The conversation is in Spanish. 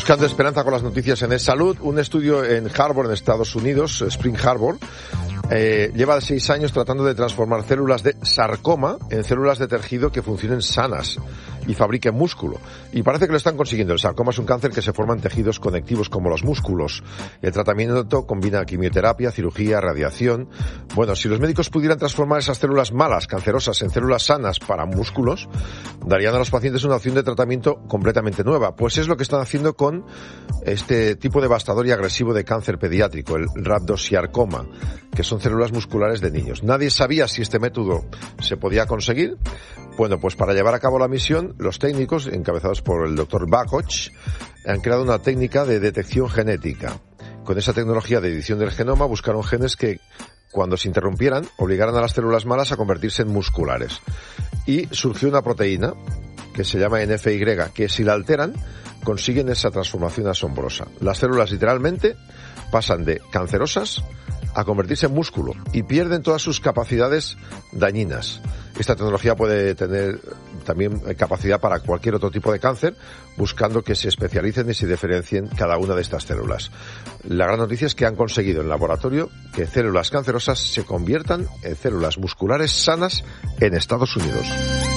Buscando esperanza con las noticias en salud. Un estudio en Harvard, en Estados Unidos, Spring Harvard, lleva 6 años tratando de transformar células de sarcoma en células de tejido que funcionen sanas y fabriquen músculo. Y parece que lo están consiguiendo. El sarcoma es un cáncer que se forma en tejidos conectivos como los músculos. El tratamiento combina quimioterapia, cirugía, radiación. Bueno, si los médicos pudieran transformar esas células malas, cancerosas, en células sanas para músculos, darían a los pacientes una opción de tratamiento completamente nueva. Pues es lo que están haciendo con este tipo devastador y agresivo de cáncer pediátrico, el rhabdosiarcoma, que son células musculares de niños. Nadie sabía si este método se podía conseguir. Bueno, pues para llevar a cabo la misión, los técnicos, encabezados por el doctor Bakoch, han creado una técnica de detección genética. Con esa tecnología de edición del genoma buscaron genes que, cuando se interrumpieran, obligaran a las células malas a convertirse en musculares. Y surgió una proteína que se llama NFY, que si la alteran, consiguen esa transformación asombrosa. Las células literalmente pasan de cancerosas a convertirse en músculo y pierden todas sus capacidades dañinas. Esta tecnología puede tener también capacidad para cualquier otro tipo de cáncer, buscando que se especialicen y se diferencien cada una de estas células. La gran noticia es que han conseguido en laboratorio que células cancerosas se conviertan en células musculares sanas en Estados Unidos.